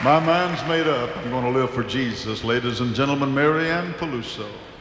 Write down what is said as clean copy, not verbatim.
My mind's made up. I'm going to live for Jesus. Ladies and gentlemen, Mary Ann Peluso.